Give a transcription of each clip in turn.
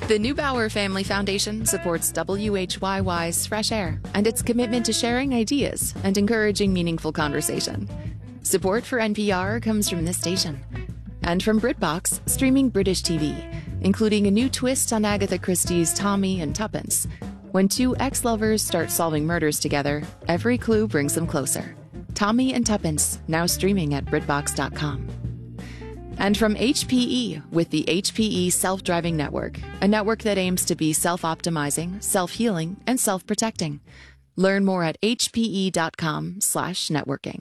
The Neubauer Family Foundation supports WHYY's Fresh Air and its commitment to sharing ideas and encouraging meaningful conversation. Support for NPR comes from this station and from BritBox, streaming British TV, including a new twist on Agatha Christie's Tommy and Tuppence. When two ex-lovers start solving murders together, every clue brings them closer. Tommy and Tuppence, now streaming at BritBox.com. And from HPE with the HPE Self-Driving Network, a network that aims to be self-optimizing, self-healing, and self-protecting. Learn more at hpe.com/networking.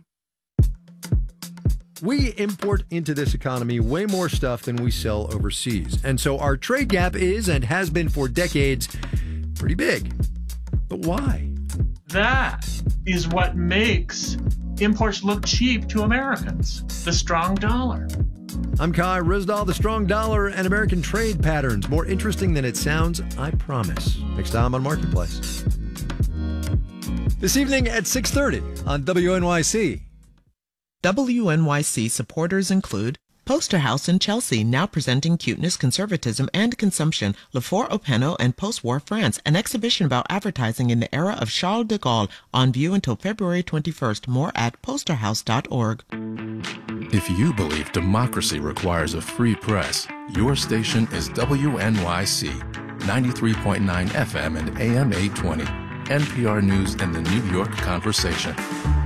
We import into this economy way more stuff than we sell overseas. And so our trade gap is, and has been for decades, pretty big. But why? That is what makes imports look cheap to Americans. The strong dollar. I'm Kai Ryssdal. The strong dollar and American trade patterns. More interesting than it sounds, I promise. Next time on Marketplace. This evening at 6:30 on WNYC. WNYC supporters include Poster House in Chelsea, now presenting cuteness, conservatism, and consumption. Lefort Openo and Post-War France, an exhibition about advertising in the era of Charles de Gaulle, on view until February 21st. More at posterhouse.org. If you believe democracy requires a free press, your station is WNYC, 93.9 FM and AM 820, NPR News and the New York Conversation.